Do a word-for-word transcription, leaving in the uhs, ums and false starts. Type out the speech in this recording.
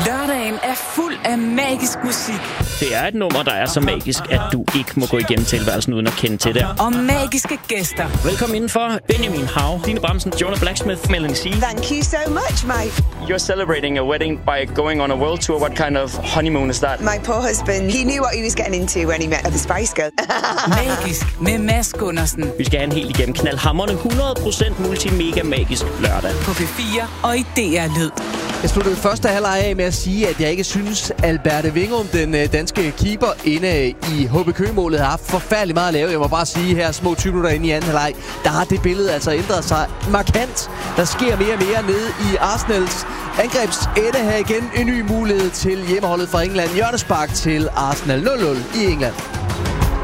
Lørdagen er fuld af magisk musik. Det er et nummer, der er så magisk, at du ikke må gå igennem tilværelsen uden at kende til det. Og magiske gæster. Velkommen indenfor. Benjamin Hav, Line Bramsen, Jonah Blacksmith, Melanie C. Thank you so much, mate. You're celebrating a wedding by going on a world tour. What kind of honeymoon is that? My poor husband, he knew what he was getting into when he met the Spice Girl. Magisk med Mads Gundersen. Vi skal have en helt igennem knaldhamrende hundrede procent multimega magisk lørdag. På P fire og i D R Lyd. Jeg sluttede første halvleg af med at sige, at jeg ikke synes, Alberte Wingum, den øh, danske keeper inde i H B Køge-målet, har haft forfærdeligt meget at lave. Jeg må bare sige her, små tyve minutter inde i anden halvleg, der har det billede altså ændret sig markant. Der sker mere og mere nede i Arsenals angrebsende her igen. En ny mulighed til hjemmeholdet fra England. Hjørnespark til Arsenal nul nul i England.